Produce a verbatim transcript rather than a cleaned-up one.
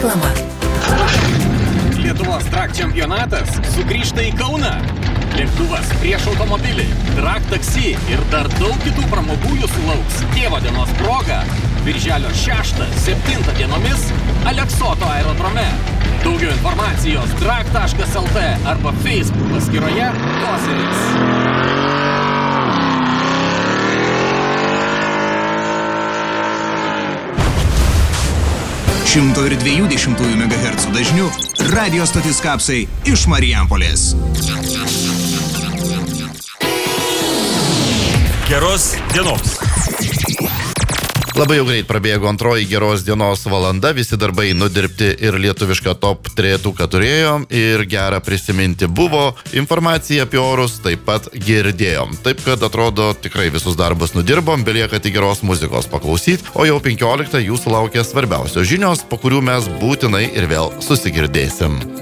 Reklama. Lietuvos drag čempionatas sugrįžta į Kauną. Lėktuvas prieš automobilį, drag taksi ir dar daug kitų pramogų jūsų lauks tėvo dienos proga. Birželio šeštą septintą dienomis Aleksoto aerodrome. Daugiau informacijos drag taškas el tė arba Facebook paskyroje Koseris. šimto ir dviejų dešimtųjų megahercų dažnių radio stotis Kapsai iš Marijampolės. Geros dienos. Labai jau greit prabėgo antroji geros dienos valanda, visi darbai nudirbti ir lietuvišką top trejetuką turėjom ir gerą prisiminti buvo, informaciją apie orus taip pat girdėjom. Taip kad atrodo tikrai visus darbus nudirbom, belieka tik geros muzikos paklausyti, o jau penkioliktą jūsų laukia svarbiausios žinios, po kurių mes būtinai ir vėl susigirdėsim.